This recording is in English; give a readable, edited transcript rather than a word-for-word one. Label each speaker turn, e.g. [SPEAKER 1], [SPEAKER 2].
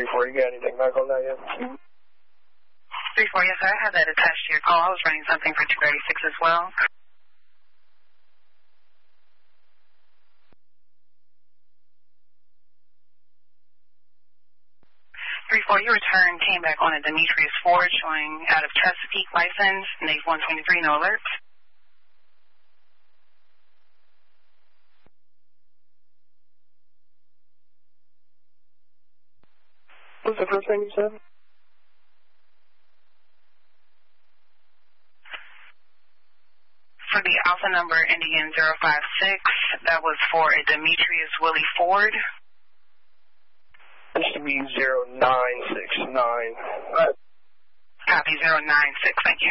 [SPEAKER 1] 3-4, you got anything back on that yet?
[SPEAKER 2] 3-4, yes, sir. I have that attached to your call. I was running something for 236 as well. 3-4, your return came back on a Demetrius Ford showing out of Chesapeake license, NAVE 123, no alerts.
[SPEAKER 1] What's the first thing you said?
[SPEAKER 2] For the alpha number ending in 056, that was for a Demetrius Willie Ford.
[SPEAKER 1] That should be 0969.
[SPEAKER 2] Copy 096, thank you.